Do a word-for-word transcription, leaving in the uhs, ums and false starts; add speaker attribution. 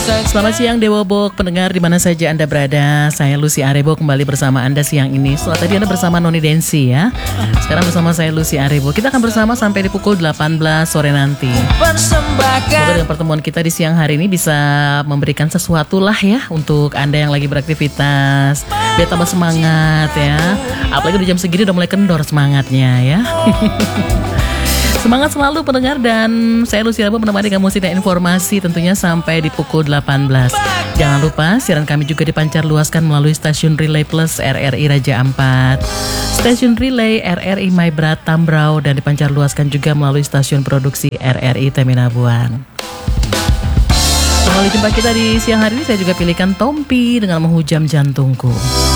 Speaker 1: Selamat siang Dewa Bok, pendengar di mana saja Anda berada. Saya Lucy Arebo kembali bersama Anda siang ini. Setelah tadi Anda bersama Noni Densi ya. Sekarang bersama saya Lucy Arebo. Kita akan bersama sampai di pukul delapan belas sore nanti. Semoga dengan pertemuan kita di siang hari ini bisa memberikan sesuatu lah ya untuk Anda yang lagi beraktivitas. Biar tambah semangat ya. Apalagi di jam segini udah mulai kendor semangatnya ya. Semangat selalu pendengar, dan saya Lucy Arebo menemani kamu sinar informasi tentunya sampai di pukul delapan belas. Jangan lupa siaran kami juga dipancar luaskan melalui stasiun Relay Plus R R I Raja Ampat, stasiun Relay R R I Maibrat Tambrau, dan dipancar luaskan juga melalui stasiun produksi R R I Teminabuan. Kembali jumpa kita di siang hari ini, saya juga pilihkan Tompi dengan Menghujam Jantungku.